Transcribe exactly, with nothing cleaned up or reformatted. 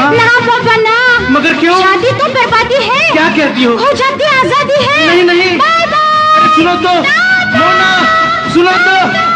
हाँ? ना पापा ना। मगर क्यों? शादी तो बर्बादी है। क्या कहती हो? हो जाती आजादी है। नहीं नहीं, बाय बाय। सुनो तो, मोना, सुनो तो।